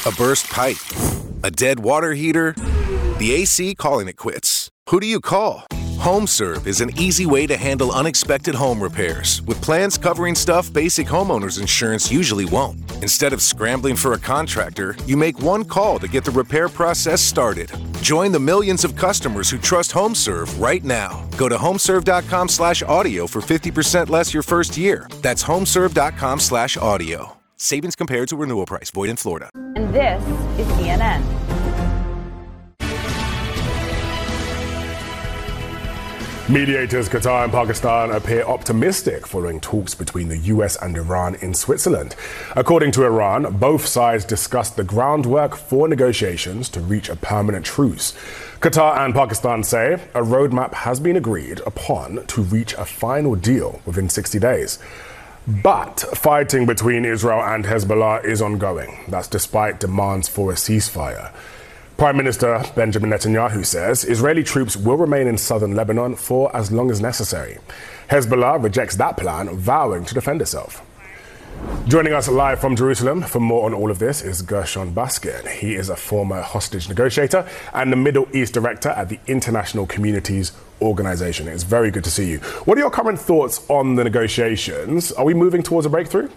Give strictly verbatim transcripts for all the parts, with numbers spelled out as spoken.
A burst pipe? A dead water heater? The A C calling it quits. Who do you call? HomeServe is an easy way to handle unexpected home repairs with plans covering stuff basic homeowners insurance usually won't. Instead of scrambling for a contractor, you make one call to get the repair process started. Join the millions of customers who trust HomeServe right now. Go to homeserve.com slash audio for fifty percent less your first year. That's homeserve.com slash audio. Savings compared to renewal price. Void in Florida. And this is C N N. Mediators Qatar and Pakistan appear optimistic following talks between the U S and Iran in Switzerland. According to Iran, both sides discussed the groundwork for negotiations to reach a permanent truce. Qatar and Pakistan say a roadmap has been agreed upon to reach a final deal within sixty days. But fighting between Israel and Hezbollah is ongoing. That's despite demands for a ceasefire. Prime Minister Benjamin Netanyahu says Israeli troops will remain in southern Lebanon for as long as necessary. Hezbollah rejects that plan, vowing to defend itself. Joining us live from Jerusalem for more on all of this is Gershon Baskin. He is a former hostage negotiator and the Middle East director at the International Communities Organization. It's very good to see you. What are your current thoughts on the negotiations? Are we moving towards a breakthrough?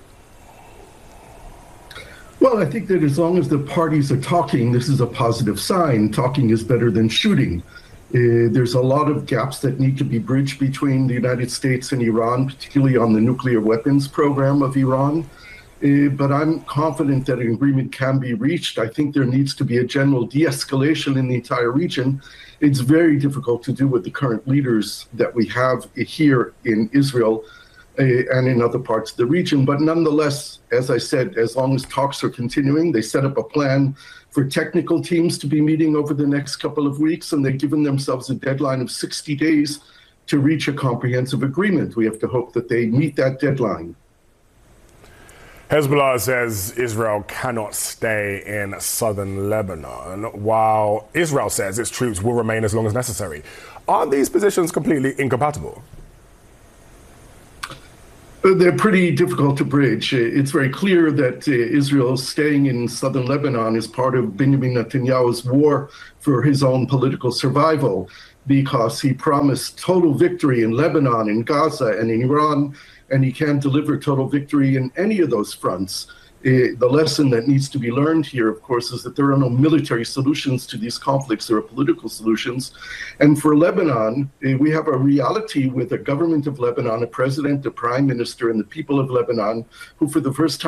Well, I think that as long as the parties are talking, this is a positive sign. Talking is better than shooting. Uh, there's a lot of gaps that need to be bridged between the United States and Iran, particularly on the nuclear weapons program of Iran. Uh, but I'm confident that an agreement can be reached. I think there needs to be a general de-escalation in the entire region. It's very difficult to do with the current leaders that we have here in Israel Uh, and in other parts of the region. But nonetheless, as I said, as long as talks are continuing, they set up a plan for technical teams to be meeting over the next couple of weeks, and they've given themselves a deadline of sixty days to reach a comprehensive agreement. We have to hope that they meet that deadline. Hezbollah says Israel cannot stay in southern Lebanon, while Israel says its troops will remain as long as necessary. Aren't these positions completely incompatible? They're pretty difficult to bridge. It's very clear that uh, Israel staying in southern Lebanon is part of Benjamin Netanyahu's war for his own political survival, because he promised total victory in Lebanon, in Gaza, and in Iran, and he can't deliver total victory in any of those fronts. Uh, the lesson that needs to be learned here, of course, is that there are no military solutions to these conflicts. There are political solutions. And for Lebanon, uh, we have a reality with a government of Lebanon, a president, a prime minister, and the people of Lebanon, who for the first time